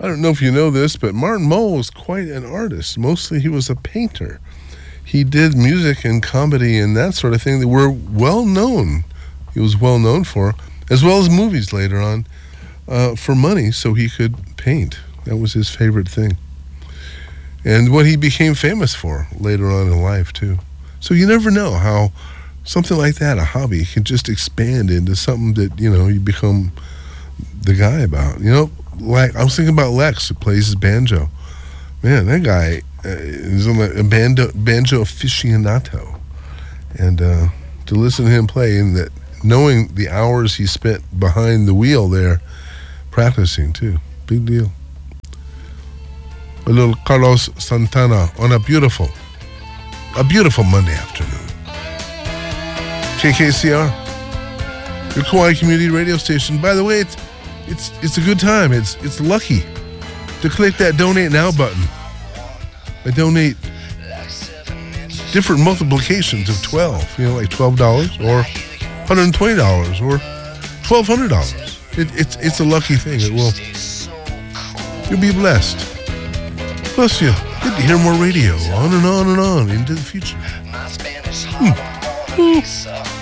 I don't know if you know this, but Martin Mull was quite an artist. Mostly he was a painter. He did music and comedy and that sort of thing that were well known. He was well known for, as well as movies later on, for money so he could paint. That was his favorite thing. And what he became famous for later on in life, too. So you never know how something like that, a hobby, can just expand into something that, you become the guy about. Like I was thinking about Lex, who plays his banjo. Man, that guy is a banjo aficionado. And to listen to him play, and that knowing the hours he spent behind the wheel there, practicing too. Big deal. A little Carlos Santana on a beautiful Monday afternoon. KKCR, your Kauai community radio station. By the way, it's a good time. It's lucky to click that donate now button. I donate different multiplications of 12, like $12 or $120 or $1,200. It's a lucky thing. You'll be blessed. Plus, you get to hear more radio on and on and on into the future.